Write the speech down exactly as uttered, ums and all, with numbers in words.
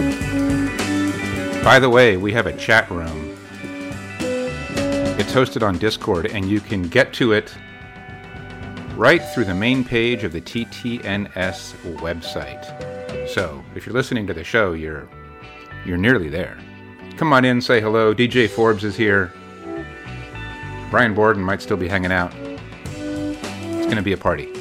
By the way, we have a chat room. It's hosted on Discord, and you can get to it right through the main page of the T T N S website. So, if you're listening to the show, you're you're nearly there. Come on in, say hello. D J Forbes is here. Brian Borden might still be hanging out. It's going to be a party.